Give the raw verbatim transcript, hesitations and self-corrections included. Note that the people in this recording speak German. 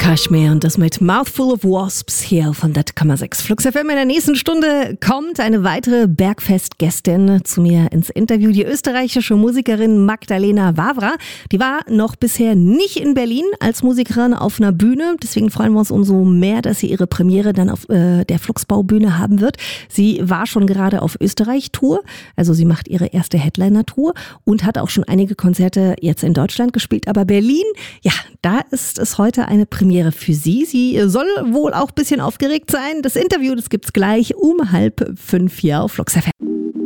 Kashmir und das mit Mouthful of Wasps hier von hundert Komma sechs Flux F M. In der nächsten Stunde kommt eine weitere Bergfest-Gästin zu mir ins Interview, die österreichische Musikerin Magdalena Wawra. Die war noch bisher nicht in Berlin als Musikerin auf einer Bühne, deswegen freuen wir uns umso mehr, dass sie ihre Premiere dann auf äh, der Fluxbau-Bühne haben wird. Sie war schon gerade auf Österreich-Tour, also sie macht ihre erste Headliner-Tour und hat auch schon einige Konzerte jetzt in Deutschland gespielt, aber Berlin, ja, da ist es heute eine Premiere für sie. Sie soll wohl auch ein bisschen aufgeregt sein. Das Interview, das gibt's gleich um halb fünf hier auf Flux F M.